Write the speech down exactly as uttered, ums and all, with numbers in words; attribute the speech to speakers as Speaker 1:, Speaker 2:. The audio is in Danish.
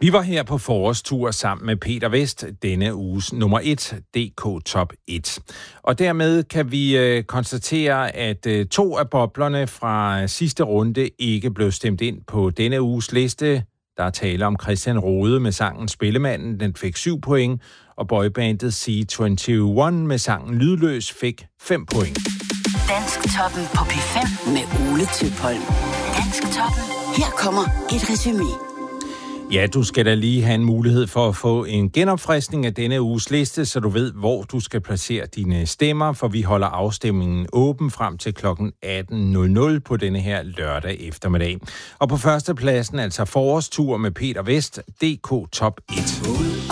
Speaker 1: Vi var her på forårstur sammen med Peter Vest, denne uges nummer et, D K Top et. Og dermed kan vi øh, konstatere, at øh, to af boblerne fra sidste runde ikke blev stemt ind på denne uges liste. Der er tale om Christian Rode med sangen Spillemanden, den fik syv point, og boybandet C enogtyve med sangen Lydløs fik fem point.
Speaker 2: Dansktoppen på P fem med Ole Tøpholm. Dansktoppen. Her kommer et resumé.
Speaker 1: Ja, du skal da lige have en mulighed for at få en genopfriskning af denne uges liste, så du ved, hvor du skal placere dine stemmer, for vi holder afstemningen åben frem til klokken atten nul nul på denne her lørdag eftermiddag. Og på førstepladsen altså forårstur med Peter Vest, D K Top et.